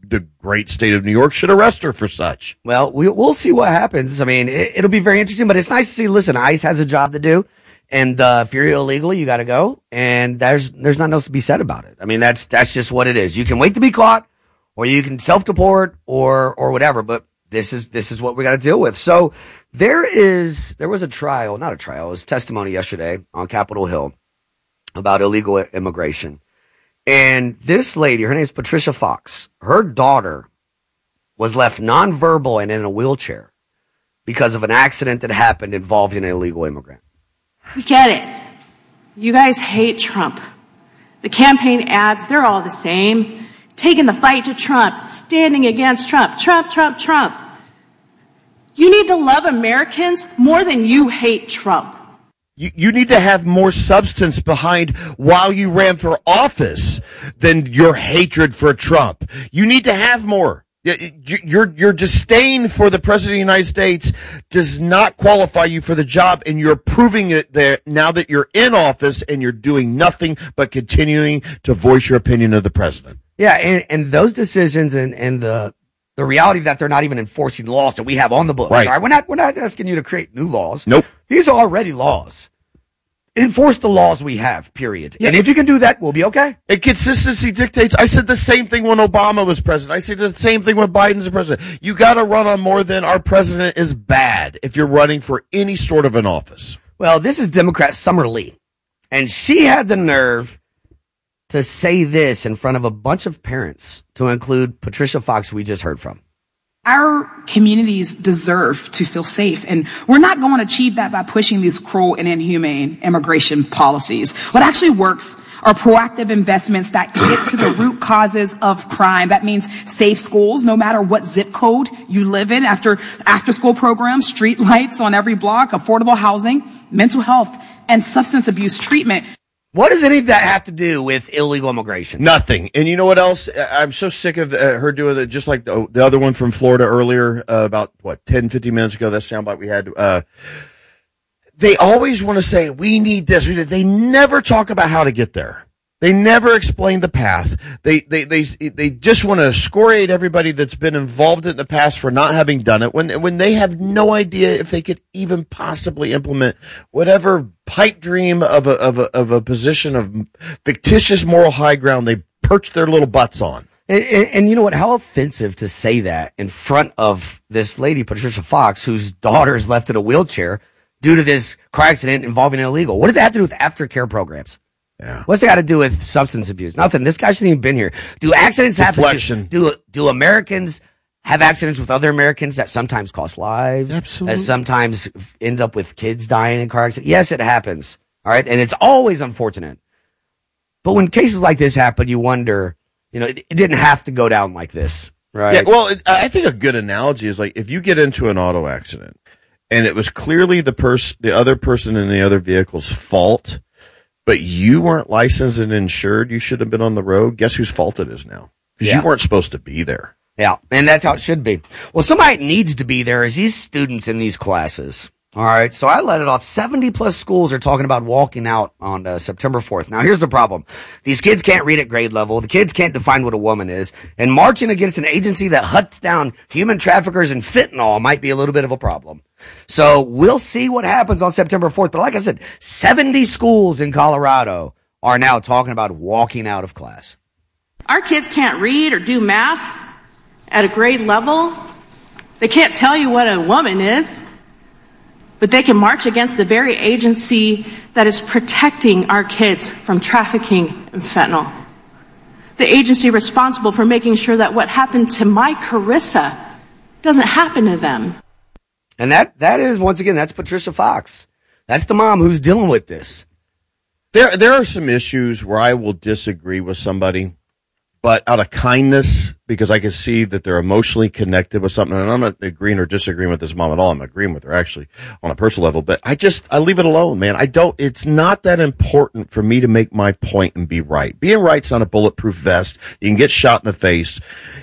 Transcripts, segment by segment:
the great state of New York should arrest her for such. Well, we'll see what happens. I mean, it'll be very interesting, but it's nice to see, listen, ICE has a job to do. And if you're illegal, you got to go. And there's nothing else to be said about it. I mean, that's just what it is. You can wait to be caught, or you can self-deport, or whatever. But this is what we got to deal with. So there was a trial, not a trial, it was testimony yesterday on Capitol Hill about illegal immigration. And this lady, her name is Patricia Fox. Her daughter was left nonverbal and in a wheelchair because of an accident that happened involving an illegal immigrant. We get it. You guys hate Trump. The campaign ads, they're all the same. Taking the fight to Trump, standing against Trump, Trump, Trump, Trump. You need to love Americans more than you hate Trump. You need to have more substance behind while you ran for office than your hatred for Trump. You need to have more. Your disdain for the President of the United States does not qualify you for the job, and you're proving it there now that you're in office and you're doing nothing but continuing to voice your opinion of the president. Yeah, and those decisions and the reality that they're not even enforcing laws that we have on the books. Right. All right? We're not asking you to create new laws. Nope. These are already laws. Enforce the laws we have, period. Yeah. And if you can do that, we'll be okay. And consistency dictates. I said the same thing when Obama was president. I said the same thing when Biden's the president. You got to run on more than our president is bad if you're running for any sort of an office. Well, this is Democrat Summer Lee, and she had the nerve to say this in front of a bunch of parents, to include Patricia Fox, who we just heard from. Our communities deserve to feel safe, and we're not going to achieve that by pushing these cruel and inhumane immigration policies. What actually works are proactive investments that get to the root causes of crime. That means safe schools, no matter what zip code you live in, after school programs, street lights on every block, affordable housing, mental health, and substance abuse treatment. What does any of that have to do with illegal immigration? Nothing. And you know what else? I'm so sick of her doing it, just like the other one from Florida earlier, about, 10, 15 minutes ago, that soundbite we had. They always want to say, we need this. They never talk about how to get there. They never explain the path. They just want to excoriate everybody that's been involved in the past for not having done it when they have no idea if they could even possibly implement whatever pipe dream of a position of fictitious moral high ground they perch their little butts on. And you know what? How offensive to say that in front of this lady, Patricia Fox, whose daughter is left in a wheelchair due to this car accident involving an illegal. What does that have to do with aftercare programs? Yeah. What's it got to do with substance abuse? Nothing. This guy shouldn't even been here. Do accidents happen? Do Americans have accidents with other Americans that sometimes cost lives? Absolutely. That sometimes end up with kids dying in car accidents? Yes, it happens. All right. And it's always unfortunate. But when cases like this happen, you wonder, it didn't have to go down like this. Right. Yeah. Well, I think a good analogy is like if you get into an auto accident and it was clearly the other person in the other vehicle's fault, but you weren't licensed and insured, you should have been on the road. Guess whose fault it is now? Because you weren't supposed to be there. Yeah, and that's how it should be. Well, somebody that needs to be there is these students in these classes. All right, so I let it off. 70-plus schools are talking about walking out on September 4th. Now, here's the problem. These kids can't read at grade level. The kids can't define what a woman is. And marching against an agency that hunts down human traffickers and fentanyl might be a little bit of a problem. So we'll see what happens on September 4th. But like I said, 70 schools in Colorado are now talking about walking out of class. Our kids can't read or do math at a grade level. They can't tell you what a woman is. But they can march against the very agency that is protecting our kids from trafficking and fentanyl. The agency responsible for making sure that what happened to my Carissa doesn't happen to them. And that is, once again, that's Patricia Fox. That's the mom who's dealing with this. There are some issues where I will disagree with somebody, but out of kindness, because I can see that they're emotionally connected with something, and I'm not agreeing or disagreeing with this mom at all. I'm agreeing with her actually on a personal level, but I leave it alone, man. It's not that important for me to make my point and be right. Being right's not a bulletproof vest. You can get shot in the face.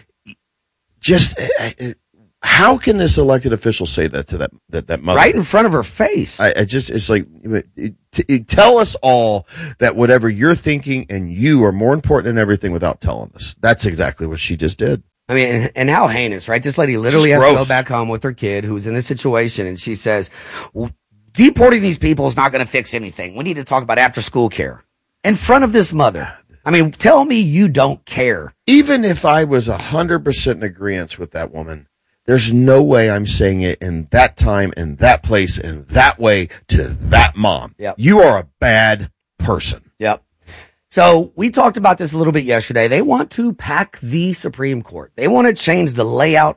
How can this elected official say that to that mother? Right in front of her face. It's like, tell us all that whatever you're thinking and you are more important than everything without telling us. That's exactly what she just did. I mean, and how heinous, right? This lady literally has to go back home with her kid who's in this situation, and she says, well, deporting these people is not going to fix anything. We need to talk about after-school care in front of this mother. I mean, tell me you don't care. Even if I was 100% in agreement with that woman, there's no way I'm saying it in that time, in that place, in that way to that mom. Yep. You are a bad person. Yep. So we talked about this a little bit yesterday. They want to pack the Supreme Court. They want to change the layout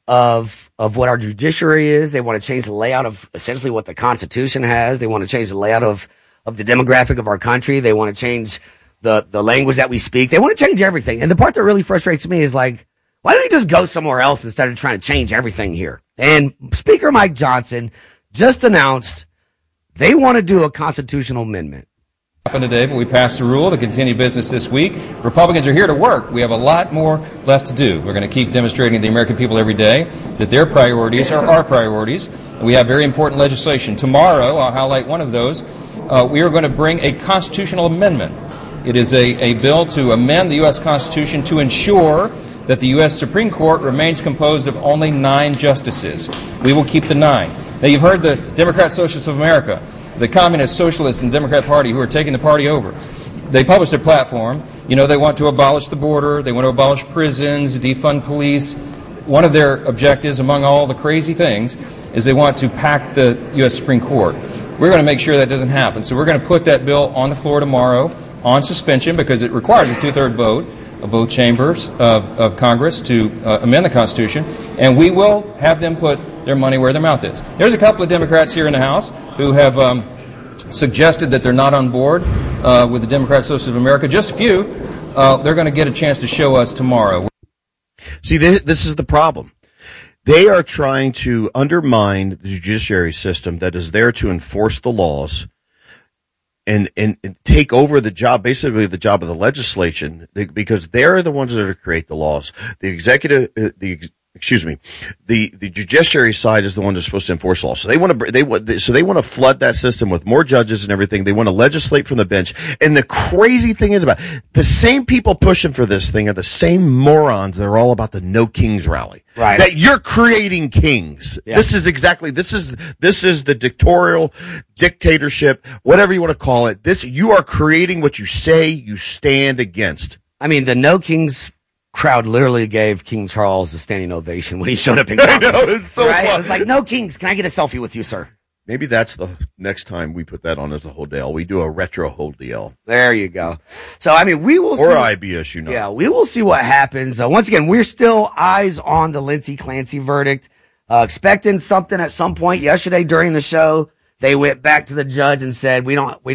of what our judiciary is. They want to change the layout of essentially what the Constitution has. They want to change the layout of the demographic of our country. They want to change the language that we speak. They want to change everything. And the part that really frustrates me is like, why don't you just go somewhere else instead of trying to change everything here? And Speaker Mike Johnson just announced they want to do a constitutional amendment. Today, but we passed a rule to continue business this week. Republicans are here to work. We have a lot more left to do. We're going to keep demonstrating to the American people every day that their priorities are our priorities. We have very important legislation. Tomorrow, I'll highlight one of those. We are going to bring a constitutional amendment. It is a bill to amend the U.S. Constitution to ensure that the U.S. Supreme Court remains composed of only 9 justices. We will keep the 9. Now, you've heard the Democrat Socialists of America, the Communist Socialists and the Democrat Party who are taking the party over. They published their platform. You know, they want to abolish the border. They want to abolish prisons, defund police. One of their objectives, among all the crazy things, is they want to pack the U.S. Supreme Court. We're going to make sure that doesn't happen. So we're going to put that bill on the floor tomorrow on suspension because it requires a 2/3 vote of both chambers of Congress to amend the Constitution, and we will have them put their money where their mouth is. There's a couple of Democrats here in the House who have suggested that they're not on board with the Democrat Socialists of America. Just a few. They're going to get a chance to show us tomorrow. See, this is the problem. They are trying to undermine the judiciary system that is there to enforce the laws and take over the job, basically the job of the legislation, because they're the ones that create the laws. The executive, the judiciary side is the one that's supposed to enforce law. So they want to flood that system with more judges and everything. They want to legislate from the bench. And the crazy thing is about the same people pushing for this thing are the same morons that are all about the No Kings rally. Right. That you're creating kings. Yeah. This is the dictatorship, whatever you want to call it. You are creating what you say you stand against. I mean, the No Kings crowd literally gave King Charles a standing ovation when he showed up in Congress. I know, it's so right? fun. It was like, no kings, can I get a selfie with you, sir? Maybe that's the next time we put that on as a Hodel. We do a retro Hodel. There you go. So, I mean, we will see. Or IBS, you know. Yeah, we will see what happens. Once again, we're still eyes on the Lindsey Clancy verdict. Expecting something at some point. Yesterday during the show, they went back to the judge and said, we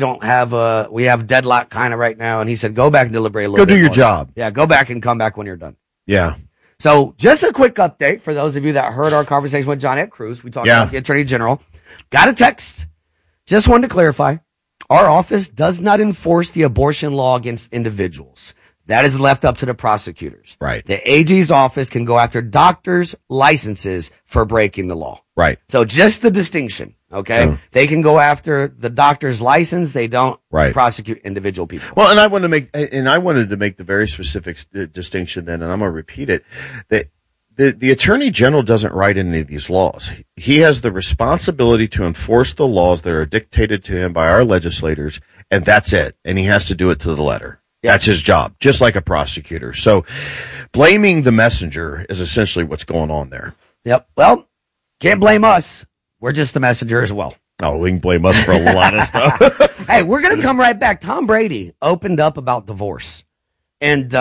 have deadlock kind of right now. And he said, go back and deliberate a little bit. Go do your more. job. Yeah, go back and come back when you're done. Yeah. So just a quick update for those of you that heard our conversation with John Ed Cruz. We talked about the Attorney General. Got a text. Just wanted to clarify. Our office does not enforce the abortion law against individuals. That is left up to the prosecutors. Right. The AG's office can go after doctors' licenses for breaking the law. Right. So just the distinction, okay? Mm. They can go after the doctor's license. They don't prosecute individual people. Well, and I wanted to make the very specific distinction then, and I'm going to repeat it, that the Attorney General doesn't write any of these laws. He has the responsibility to enforce the laws that are dictated to him by our legislators, and that's it. And he has to do it to the letter. Yep. That's his job, just like a prosecutor. So blaming the messenger is essentially what's going on there. Yep. Well, can't blame us. We're just the messenger as well. Oh, we can blame us for a lot of stuff. Hey, we're going to come right back. Tom Brady opened up about divorce. And,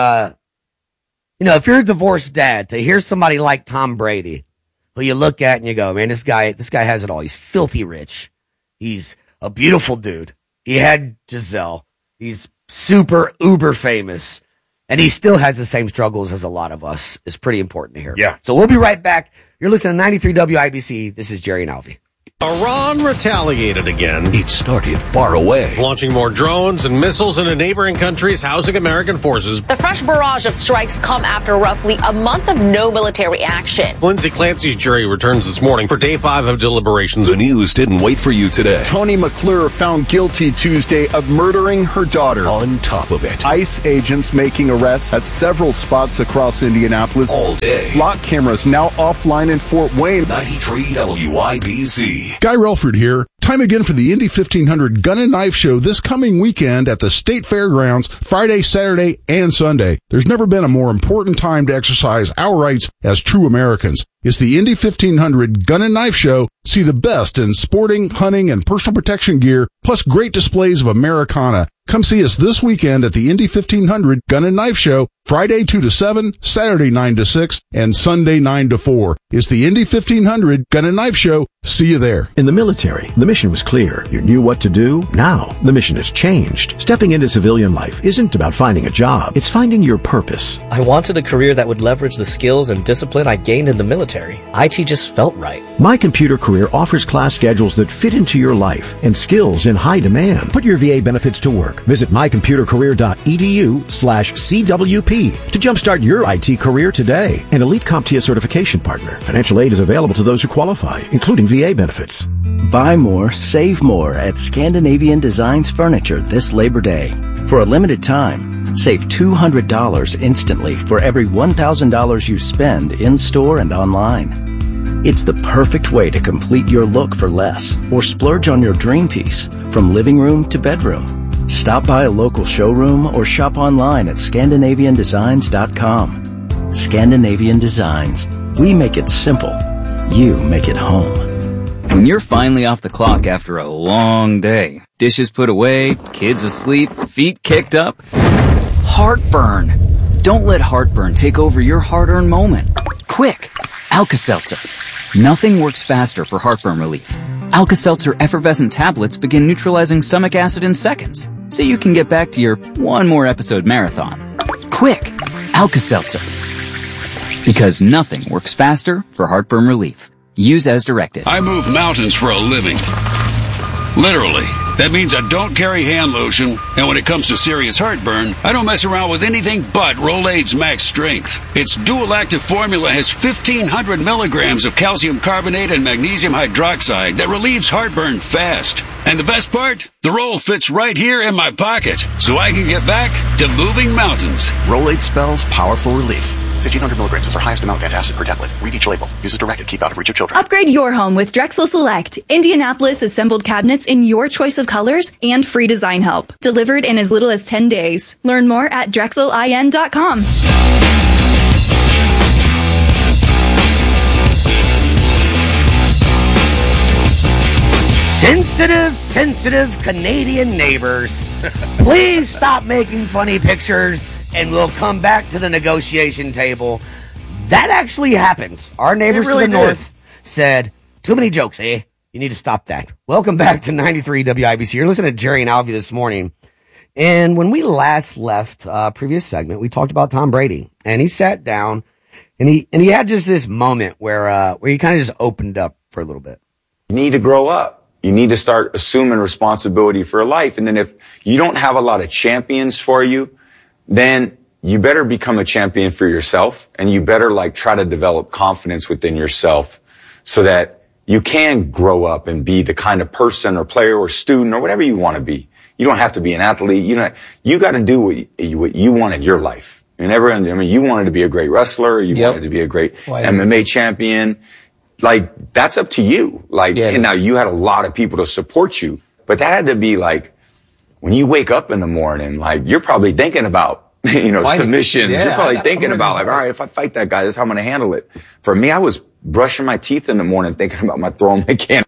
if you're a divorced dad, to hear somebody like Tom Brady, who you look at and you go, man, this guy has it all. He's filthy rich. He's a beautiful dude. He had Giselle. He's super uber famous. And he still has the same struggles as a lot of us. It's pretty important to hear. Yeah. So we'll be right back. You're listening to 93 WIBC. This is Jerry and Alvy. Iran retaliated again. It started far away. Launching more drones and missiles into neighboring countries housing American forces. The fresh barrage of strikes come after roughly a month of no military action. Lindsay Clancy's jury returns this morning for day 5 of deliberations. The news didn't wait for you today. Tony McClure found guilty Tuesday of murdering her daughter. On top of it, ICE agents making arrests at several spots across Indianapolis. All day. Lock cameras now offline in Fort Wayne. 93 WIBC. Guy Relford here. Time again for the Indy 1500 Gun and Knife Show this coming weekend at the State Fairgrounds, Friday, Saturday, and Sunday. There's never been a more important time to exercise our rights as true Americans. It's the Indy 1500 Gun and Knife Show. See the best in sporting, hunting, and personal protection gear, plus great displays of Americana. Come see us this weekend at the Indy 1500 Gun and Knife Show, Friday 2 to 7, Saturday 9 to 6, and Sunday 9 to 4. It's the Indy 1500 Gun and Knife Show. See you there. In the military, the mission was clear. You knew what to do. Now, the mission has changed. Stepping into civilian life isn't about finding a job. It's finding your purpose. I wanted a career that would leverage the skills and discipline I gained in the military. IT just felt right. My Computer Career offers class schedules that fit into your life and skills in high demand. Put your VA benefits to work. Visit mycomputercareer.edu/CWP to jumpstart your IT career today. An elite CompTIA certification partner. Financial aid is available to those who qualify, including VA benefits. Buy more, save more at Scandinavian Designs Furniture this Labor Day. For a limited time, save $200 instantly for every $1,000 you spend in-store and online. It's the perfect way to complete your look for less or splurge on your dream piece from living room to bedroom. Stop by a local showroom or shop online at ScandinavianDesigns.com. Scandinavian Designs. We make it simple. You make it home. When you're finally off the clock after a long day, dishes put away, kids asleep, feet kicked up, heartburn. Don't let heartburn take over your hard-earned moment. Quick, Alka-Seltzer. Nothing works faster for heartburn relief. Alka-Seltzer effervescent tablets begin neutralizing stomach acid in seconds, so you can get back to your one more episode marathon. Quick, Alka-Seltzer. Because nothing works faster for heartburn relief. Use as directed. I move mountains for a living. Literally. That means I don't carry hand lotion, and when it comes to serious heartburn, I don't mess around with anything but Rolaids Max Strength. Its dual-active formula has 1,500 milligrams of calcium carbonate and magnesium hydroxide that relieves heartburn fast. And the best part? The roll fits right here in my pocket, so I can get back to moving mountains. Rolaids spells powerful relief. 1,500 milligrams is our highest amount of antacid per tablet. Read each label. Use as directed. Keep out of reach of children. Upgrade your home with Drexel Select. Indianapolis assembled cabinets in your choice of colors and free design help. Delivered in as little as 10 days. Learn more at DrexelIN.com. Sensitive Canadian neighbors. Please stop making funny pictures and we'll come back to the negotiation table. That actually happened. Our neighbors to the north said, too many jokes, eh? You need to stop that. Welcome back to 93 WIBC. You're listening to Jerry and Alvy this morning. And when we last left previous segment, we talked about Tom Brady. And he sat down and he had just this moment where he kind of just opened up for a little bit. You need to grow up. You need to start assuming responsibility for life. And then if you don't have a lot of champions for you, then you better become a champion for yourself, and you better try to develop confidence within yourself so that you can grow up and be the kind of person or player or student or whatever you want to be. You don't have to be an athlete. You got to do what you want in your life. And you wanted to be a great wrestler. You wanted to be a great MMA champion. That's up to you. And now you had a lot of people to support you, but that had to be when you wake up in the morning, you're probably thinking about, submissions. Yeah, you're probably thinking about all right, if I fight that guy, this is how I'm going to handle it. For me, I was brushing my teeth in the morning thinking about my throwing mechanic.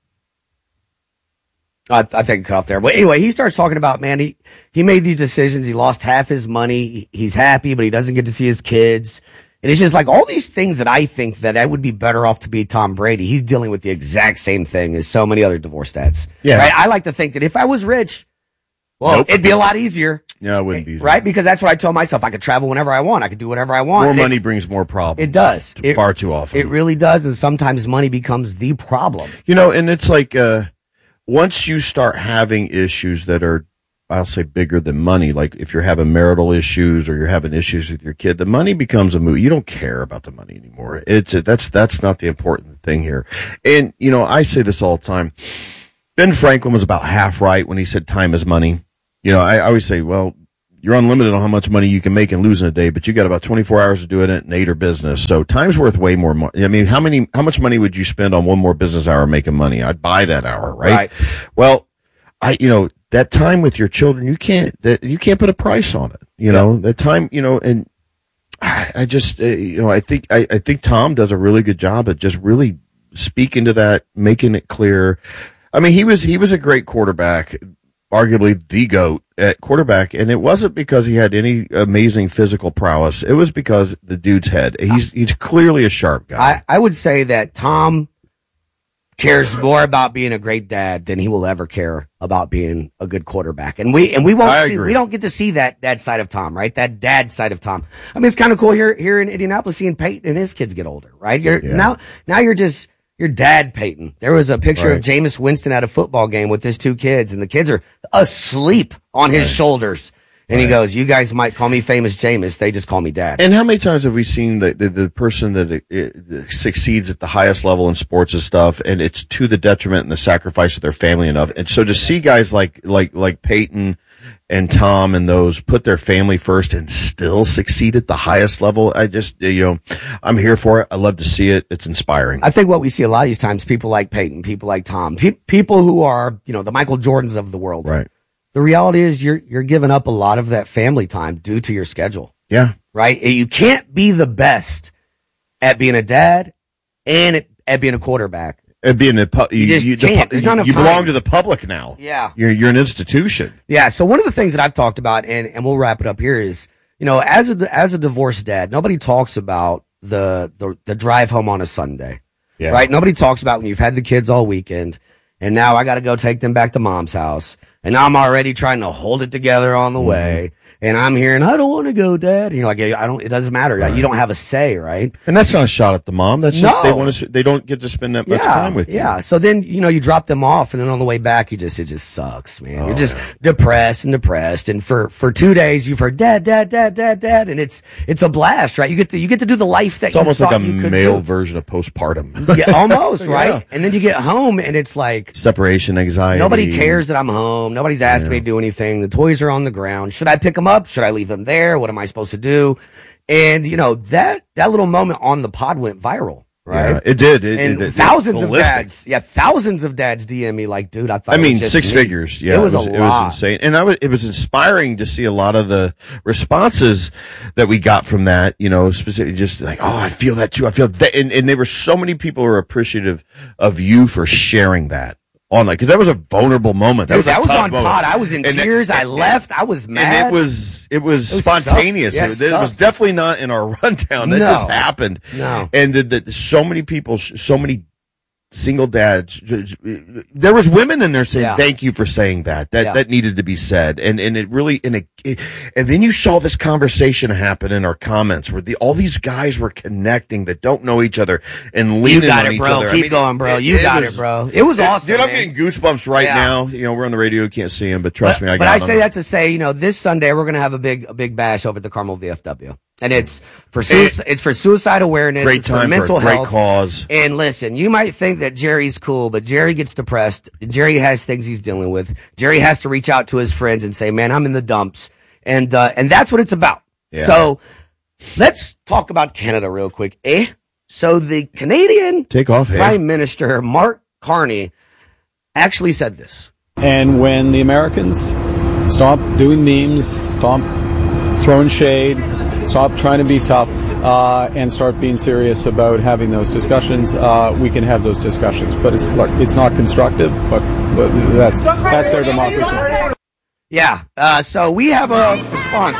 I think cut off there. But anyway, he starts talking about, man, he made these decisions. He lost half his money. He's happy, but he doesn't get to see his kids. And it's just all these things that I think that I would be better off to be Tom Brady. He's dealing with the exact same thing as so many other divorce dads. Yeah. Right? I like to think that if I was rich, Well, it'd be a lot easier. Yeah, it wouldn't be. Right? Because that's what I told myself. I could travel whenever I want. I could do whatever I want. More money brings more problems. It does. Far too often. It really does. And sometimes money becomes the problem. And it's like, once you start having issues that are, I'll say, bigger than money, like if you're having marital issues or you're having issues with your kid, the money becomes a moot. You don't care about the money anymore. That's not the important thing here. And, I say this all the time. Ben Franklin was about half right when he said time is money. I always say, well, you're unlimited on how much money you can make and lose in a day, but you got about 24 hours to do it and 8 are business. So time's worth way more money. I mean, how much money would you spend on one more business hour making money? I'd buy that hour, right? Well, that time with your children, you can't put a price on it. That time, and I just, I think Tom does a really good job at just really speaking to that, making it clear. I mean, he was a great quarterback, arguably the GOAT at quarterback, and it wasn't because he had any amazing physical prowess. It was because the dude's head. He's clearly a sharp guy. I would say that Tom cares more about being a great dad than he will ever care about being a good quarterback. And we don't get to see that side of Tom, right? That dad side of Tom. I mean, it's kind of cool here in Indianapolis seeing Peyton and his kids get older, right? Now you're Dad Peyton. There was a picture of Jameis Winston at a football game with his 2 kids, and the kids are asleep on his shoulders. And he goes, "You guys might call me famous Jameis. They just call me Dad." And how many times have we seen the person that succeeds at the highest level in sports and stuff, and it's to the detriment and the sacrifice of their family enough? And so to see guys like Peyton and Tom and those put their family first and still succeed at the highest level, I just, I'm here for it. I love to see it. It's inspiring. I think what we see a lot of these times, people like Peyton, people like Tom, people who are, the Michael Jordans of the world. Right. The reality is you're giving up a lot of that family time due to your schedule. Yeah. Right? You can't be the best at being a dad and at being a quarterback. And being you belong to the public now. Yeah. You're an institution. Yeah. So one of the things that I've talked about, and we'll wrap it up here, is, as a divorced dad, nobody talks about the drive home on a Sunday. Yeah. Right? Nobody talks about when you've had the kids all weekend and now I got to go take them back to mom's house. And now I'm already trying to hold it together on the way. And I'm hearing, "I don't want to go, Dad." And you're like, it doesn't matter. Right. You don't have a say, right? And that's not a shot at the mom. That's just, they don't get to spend that much time with you. Yeah. So then, you drop them off, and then on the way back, it just sucks, man. You're just depressed. And for 2 days, you've heard Dad, Dad, Dad, Dad, Dad. And it's a blast, right? You get to do the life that it's almost like a male version of postpartum. Yeah, almost, right? Yeah. And then you get home, and it's like separation anxiety. Nobody cares that I'm home. Nobody's asked me to do anything. The toys are on the ground. Should I pick them up? Should I leave them there? What am I supposed to do? And that little moment on the pod went viral, right? Yeah, it did. Thousands of dads DM me like, "Dude, I thought." I mean, 6 figures. Yeah, it was a lot. It was insane, and it was inspiring to see a lot of the responses that we got from that. Specifically, just like, "Oh, I feel that too. I feel that," and there were so many people who were appreciative of you for sharing that. Because that was a vulnerable moment. That was on pod. I was in tears. I left. I was mad. And it was spontaneous. Yeah, it was definitely not in our rundown. That just happened. No. And so many people, so many single dads, there was women in there saying, "Thank you for saying that. That needed to be said." And it really, and then you saw this conversation happen in our comments where all these guys were connecting that don't know each other and leaning on each other. Keep going, bro. You got it, bro. It was awesome. Dude, I'm getting goosebumps right now. We're on the radio, you can't see him, but trust me, I got it. But I say that to say, this Sunday we're going to have a big bash over at the Carmel VFW. And it's for suicide awareness. Great time for mental for a great health. Cause. And listen, you might think that Jerry's cool, but Jerry gets depressed. Jerry has things he's dealing with. Jerry has to reach out to his friends and say, "Man, I'm in the dumps." And that's what it's about. Yeah. So let's talk about Canada real quick. So the Canadian Prime Minister Mark Carney actually said this. And when the Americans stop doing memes, stop throwing shade, stop trying to be tough, and start being serious about having those discussions, we can have those discussions. But it's not constructive, but that's their democracy. Yeah. So we have a response.